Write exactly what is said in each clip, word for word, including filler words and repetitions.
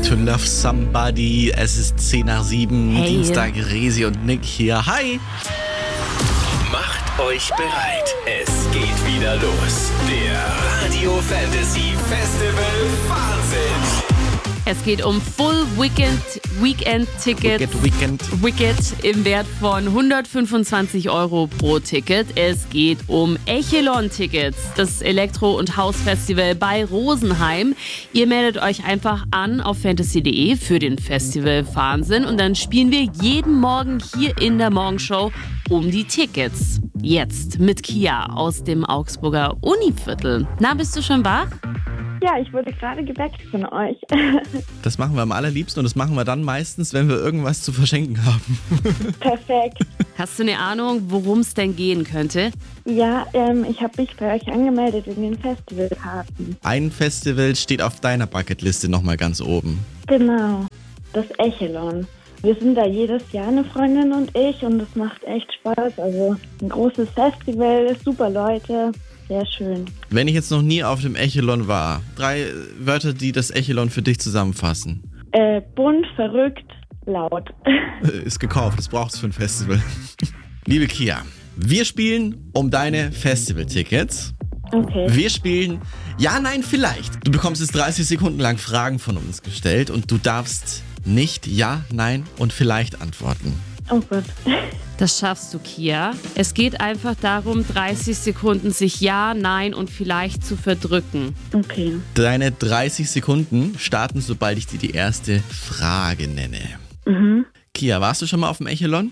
to Love Somebody. Es ist zehn nach sieben, Hey. Dienstag, Resi und Nick hier. Hi! Macht euch bereit, es geht wieder los. Der Radio Fantasy Festival Wahnsinn. Es geht um Full Weekend, Weekend Tickets. Weekend, Weekend. Wicked im Wert von hundertfünfundzwanzig Euro pro Ticket. Es geht um Echelon-Tickets, das Elektro- und Hausfestival bei Rosenheim. Ihr meldet euch einfach an auf fantasy punkt de für den Festival Wahnsinn und dann spielen wir jeden Morgen hier in der Morgenshow um die Tickets. Jetzt mit Kia aus dem Augsburger Univiertel. Na, bist du schon wach? Ja, ich wurde gerade geweckt von euch. Das machen wir am allerliebsten und das machen wir dann meistens, wenn wir irgendwas zu verschenken haben. Perfekt. Hast du eine Ahnung, worum es denn gehen könnte? Ja, ähm, ich habe mich bei euch angemeldet in den Festivalkarten. Ein Festival steht auf deiner Bucketliste nochmal ganz oben. Genau, das Echelon. Wir sind da jedes Jahr, eine Freundin und ich, und es macht echt Spaß. Also ein großes Festival, super Leute, sehr schön. Wenn ich jetzt noch nie auf dem Echelon war, drei Wörter, die das Echelon für dich zusammenfassen. Äh, bunt, verrückt, laut. Äh, Ist gekauft, das braucht's für ein Festival. Liebe Kia, wir spielen um deine Festivaltickets. Okay. Wir spielen Ja, Nein, Vielleicht. Du bekommst jetzt dreißig Sekunden lang Fragen von uns gestellt und du darfst nicht Ja, Nein und Vielleicht antworten. Oh Gott. Das schaffst du, Kia. Es geht einfach darum, dreißig Sekunden sich Ja, Nein und vielleicht zu verdrücken. Okay. Deine dreißig Sekunden starten, sobald ich dir die erste Frage nenne. Mhm. Kia, warst du schon mal auf dem Echelon?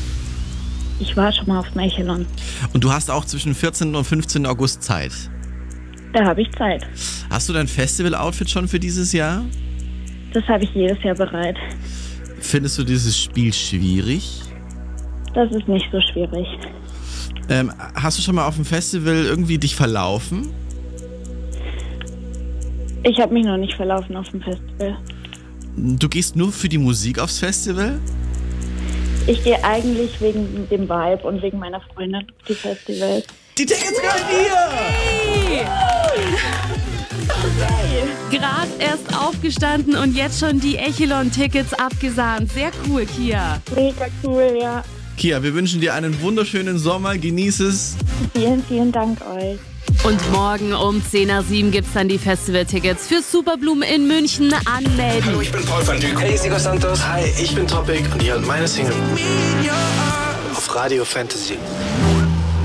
Ich war schon mal auf dem Echelon. Und du hast auch zwischen vierzehnten und fünfzehnten August Zeit. Da habe ich Zeit. Hast du dein Festival-Outfit schon für dieses Jahr? Das habe ich jedes Jahr bereit. Findest du dieses Spiel schwierig? Das ist nicht so schwierig. Ähm, hast du schon mal auf dem Festival irgendwie dich verlaufen? Ich habe mich noch nicht verlaufen auf dem Festival. Du gehst nur für die Musik aufs Festival? Ich gehe eigentlich wegen dem Vibe und wegen meiner Freundin auf die Festivals. Die Tickets gehören dir! Gerade erst aufgestanden und jetzt schon die Echelon-Tickets abgesahnt. Sehr cool, Kia. Mega cool, ja. Kia, wir wünschen dir einen wunderschönen Sommer. Genieß es. Vielen, vielen Dank euch. Und morgen um zehn nach sieben gibt's dann die Festival-Tickets für Superblumen in München. Anmelden. Hallo, ich bin Paul van Dyk. Hey, Sigo Santos. Hi, ich bin Topic und ihr hört meine Single auf Radio Fantasy.